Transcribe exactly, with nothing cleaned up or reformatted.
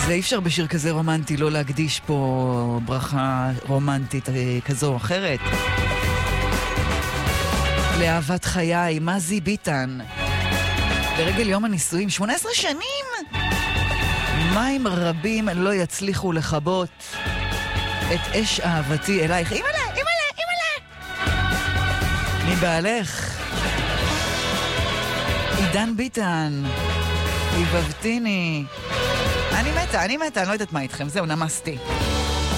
זה אי אפשר בשיר כזה רומנטי לא להקדיש פה ברכה רומנטית כזו או אחרת. לאהבת חיי, מזי ביטן. לרגל יום הנישואים, שמונה עשרה שנים! מים רבים לא יצליחו לכבות את אש אהבתי אלייך. אימאלה, אימאלה, אימאלה! מבעלך, עידן ביטן, היבבתיני. אני מתה, אני מתה, אני לא יודעת מה איתכם, זהו, נמסתי.